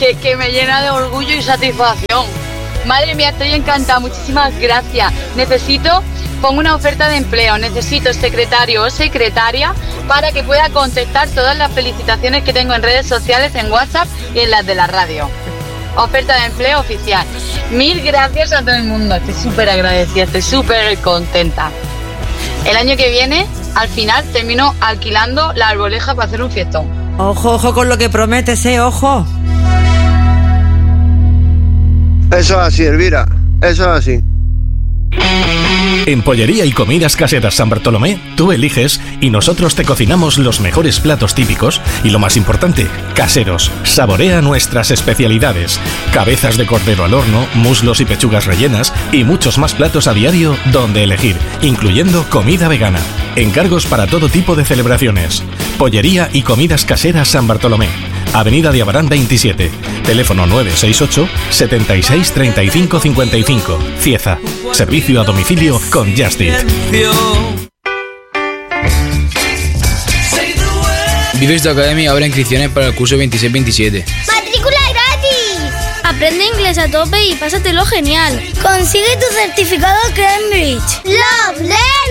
que me llena de orgullo y satisfacción. Madre mía, estoy encantada, muchísimas gracias. Pongo una oferta de empleo, necesito secretario o secretaria para que pueda contestar todas las felicitaciones que tengo en redes sociales, en WhatsApp y en las de la radio. Oferta de empleo oficial. 1000 gracias a todo el mundo, estoy súper agradecida, estoy súper contenta. El año que viene, al final, termino alquilando la Arboleja para hacer un fiestón. Ojo, ojo con lo que prometes, ojo. Eso es así, Elvira, eso es así. En Pollería y Comidas Caseras San Bartolomé, tú eliges y nosotros te cocinamos los mejores platos típicos y, lo más importante, caseros. Saborea nuestras especialidades: cabezas de cordero al horno, muslos y pechugas rellenas y muchos más platos a diario donde elegir, incluyendo comida vegana. Encargos para todo tipo de celebraciones. Pollería y Comidas Caseras San Bartolomé, Avenida de Abarán 27, teléfono 968 76 35 55, Cieza. Servicio a domicilio con Just Eat. Vives de Academy abre inscripciones para el curso 26-27. ¡Matrícula gratis! Aprende inglés a tope y pásatelo genial. Consigue tu certificado Cambridge. ¡Love, learn!